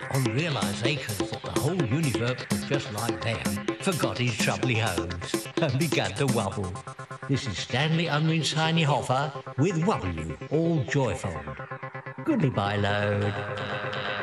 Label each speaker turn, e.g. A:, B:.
A: on realisations that the whole universe was just like them, forgot his troubly hose and began to wobble. This is Stanley Unwin's Tiny Hoffer with Wobble You, all joyful. Goodbye, load.